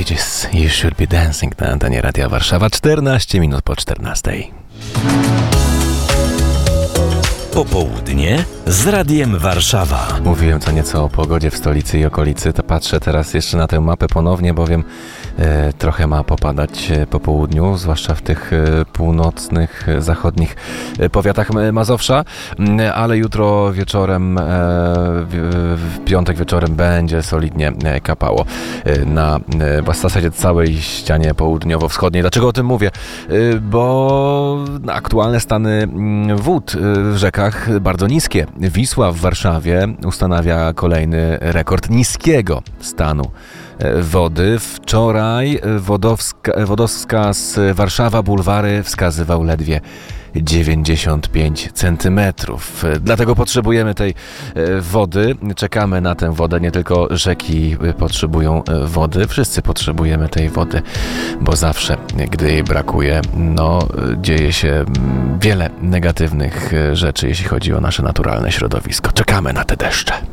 Ages, You Should Be Dancing na antenie Radia Warszawa, 14 minut po 14. Popołudnie z Radiem Warszawa. Mówiłem co nieco o pogodzie w stolicy i okolicy, to patrzę teraz jeszcze na tę mapę ponownie, bowiem trochę ma popadać po południu, zwłaszcza w tych północnych, zachodnich powiatach Mazowsza, ale jutro wieczorem, w piątek wieczorem będzie solidnie kapało na w zasadzie całej ścianie południowo-wschodniej. Dlaczego o tym mówię? Bo aktualne stany wód w rzekach bardzo niskie. Wisła w Warszawie ustanawia kolejny rekord niskiego stanu wody. Wczoraj wodowskaz Warszawa Bulwary wskazywał ledwie 95 centymetrów. Dlatego potrzebujemy tej wody. Czekamy na tę wodę. Nie tylko rzeki potrzebują wody. Wszyscy potrzebujemy tej wody, bo zawsze, gdy jej brakuje, dzieje się wiele negatywnych rzeczy, jeśli chodzi o nasze naturalne środowisko. Czekamy na te deszcze.